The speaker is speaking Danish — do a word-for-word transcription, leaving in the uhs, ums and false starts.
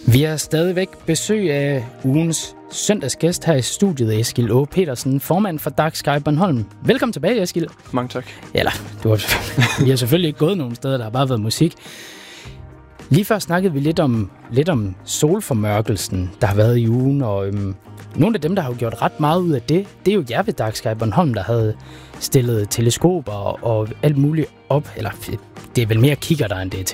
Vi har stadigvæk besøg af ugens søndagsgæst her i studiet, Eskild Aage Petersen, formand for Dark Sky Bornholm. Velkommen tilbage, Eskild. Mange tak. Eller, du har, vi har selvfølgelig ikke gået nogen steder, der har bare været musik. Lige før snakkede vi lidt om, lidt om solformørkelsen, der har været i ugen, og øhm, nogle af dem, der har jo gjort ret meget ud af det, det er jo jer ved Dark Sky Bornholm, der havde stillet teleskoper og, og alt muligt op, eller det er vel mere kigger der, end det er